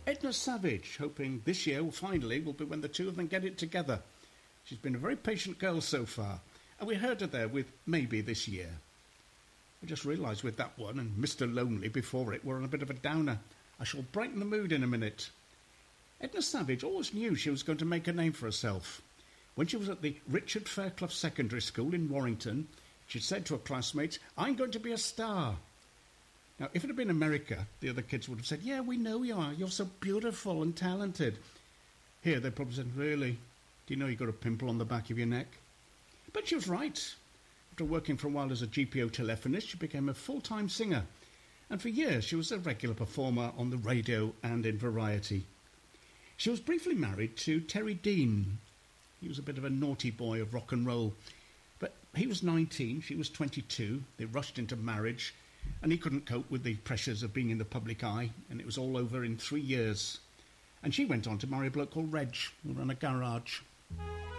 Edna Savage, hoping this year finally will be when the two of them get it together. She's been a very patient girl so far, and we heard her there with Maybe This Year. I just realised with that one and Mr. Lonely before it, we're on a bit of a downer. I shall brighten the mood in a minute. Edna Savage always knew she was going to make a name for herself. When she was at the Richard Fairclough Secondary School in Warrington, she said to her classmates, "I'm going to be a star." Now, if it had been America, the other kids would have said, "Yeah, we know you are. You're so beautiful and talented." Here, they probably said, "Really? Do you know you've got a pimple on the back of your neck?" But she was right. After working for a while as a GPO telephonist, she became a full-time singer. And for years, she was a regular performer on the radio and in Variety. She was briefly married to Terry Dean. He was a bit of a naughty boy of rock and roll. But he was 19, she was 22. They rushed into marriage, and he couldn't cope with the pressures of being in the public eye, and it was all over in 3 years. And she went on to marry a bloke called Reg, who ran a garage.